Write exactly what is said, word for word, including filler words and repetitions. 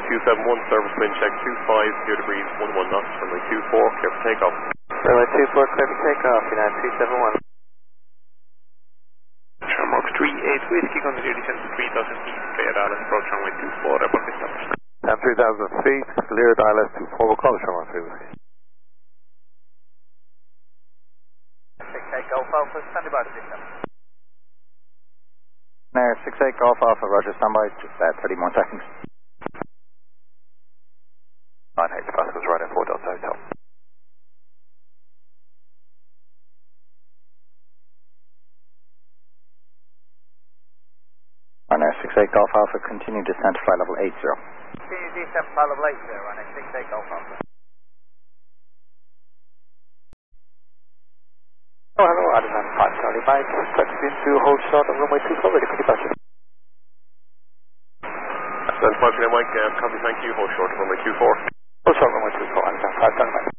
Q seven one, service wind check two five, zero degrees, one one knots, runway two four, clear for takeoff. Runway two four, clear for takeoff, United three seven one. Shamrock three eight, whiskey, continuity center three thousand feet, clear Dallas, approach runway two four, airport established. And three thousand feet, clear Dallas two four, we'll call Shamrock three whiskey. six eight Golf Alpha, standing by to pick up. There, six eight Golf Alpha, roger, standby, just uh, thirty more seconds. nine H Pascal's right in four Delta Hotel. Runner six eight Golf Alpha, continue descent to flight level eight zero. Continue descent to flight level eight zero, runner six eight Golf Alpha. Oh, hello, Adnan five seventy-five, taxi into hold short on runway two four, ready for departure. Adnan five seventy-five, Mike, um, copy, thank you, hold short on runway two four. Hold short runway two four, Adnan five seventy-five.